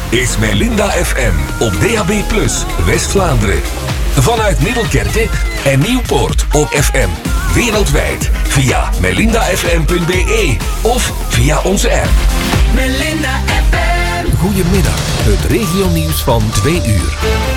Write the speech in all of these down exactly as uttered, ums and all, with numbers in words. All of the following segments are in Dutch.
is Melinda F M op D A B plus, West-Vlaanderen. Vanuit Middelkerke en Nieuwpoort op F M. Wereldwijd via melinda f m punt b e of via onze app. Melinda F M. Goedemiddag, het regionieuws van twee uur.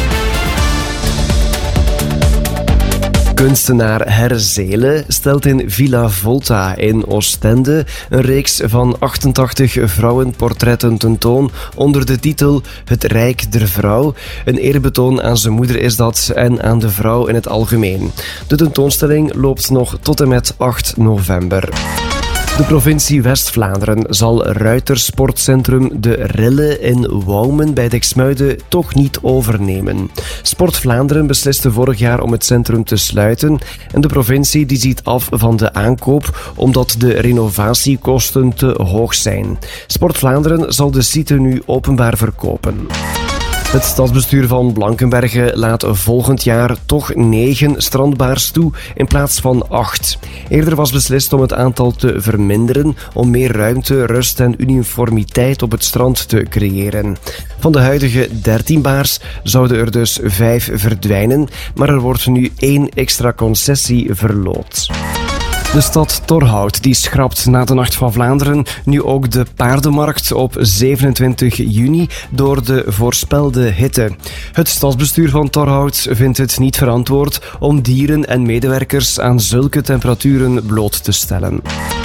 Kunstenaar Herzele stelt in Villa Volta in Oostende een reeks van achtentachtig vrouwenportretten tentoon onder de titel Het Rijk der Vrouw. Een eerbetoon aan zijn moeder is dat en aan de vrouw in het algemeen. De tentoonstelling loopt nog tot en met acht november. De provincie West-Vlaanderen zal ruitersportcentrum De Rille in Wouwen bij Dixmuiden toch niet overnemen. Sport Vlaanderen besliste vorig jaar om het centrum te sluiten en de provincie die ziet af van de aankoop omdat de renovatiekosten te hoog zijn. Sport Vlaanderen zal de site nu openbaar verkopen. Het stadsbestuur van Blankenberge laat volgend jaar toch negen strandbaars toe in plaats van acht. Eerder was beslist om het aantal te verminderen om meer ruimte, rust en uniformiteit op het strand te creëren. Van de huidige dertien baars zouden er dus vijf verdwijnen, maar er wordt nu één extra concessie verloot. De stad Torhout die schrapt na de Nacht van Vlaanderen nu ook de paardenmarkt op zevenentwintig juni door de voorspelde hitte. Het stadsbestuur van Torhout vindt het niet verantwoord om dieren en medewerkers aan zulke temperaturen bloot te stellen.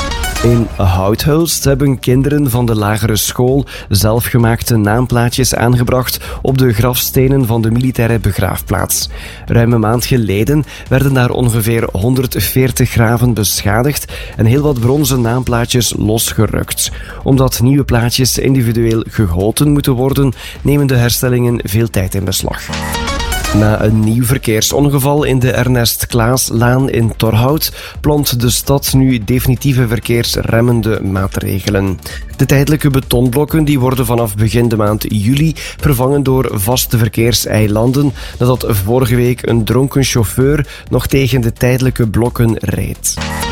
In Houthulst hebben kinderen van de lagere school zelfgemaakte naamplaatjes aangebracht op de grafstenen van de militaire begraafplaats. Ruim een maand geleden werden daar ongeveer honderdveertig graven beschadigd en heel wat bronzen naamplaatjes losgerukt. Omdat nieuwe plaatjes individueel gegoten moeten worden, nemen de herstellingen veel tijd in beslag. Na een nieuw verkeersongeval in de Ernest Klaaslaan in Torhout plant de stad nu definitieve verkeersremmende maatregelen. De tijdelijke betonblokken die worden vanaf begin de maand juli vervangen door vaste verkeerseilanden nadat vorige week een dronken chauffeur nog tegen de tijdelijke blokken reed.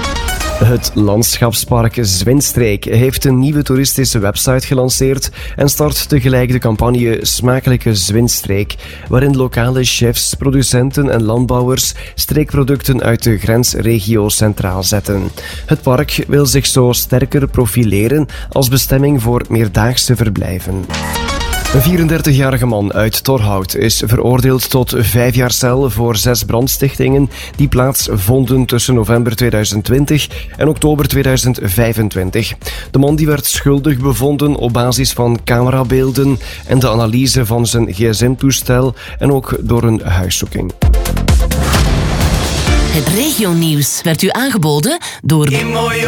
Het landschapspark Zwinstreek heeft een nieuwe toeristische website gelanceerd en start tegelijk de campagne Smakelijke Zwinstreek, waarin lokale chefs, producenten en landbouwers streekproducten uit de grensregio centraal zetten. Het park wil zich zo sterker profileren als bestemming voor meerdaagse verblijven. Een vierendertigjarige man uit Torhout is veroordeeld tot vijf jaar cel voor zes brandstichtingen die plaatsvonden tussen november tweeduizend twintig en oktober tweeduizend vijfentwintig. De man die werd schuldig bevonden op basis van camerabeelden en de analyse van zijn gsm-toestel en ook door een huiszoeking. Het regionieuws werd u aangeboden door